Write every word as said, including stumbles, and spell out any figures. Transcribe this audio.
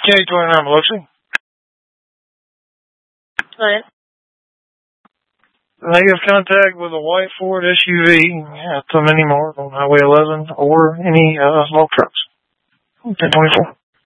K twenty-nine, Biloxi. Go ahead. Negative contact with a white Ford S U V at the Mini Mart on Highway eleven or any uh, smoke trucks. ten twenty-four.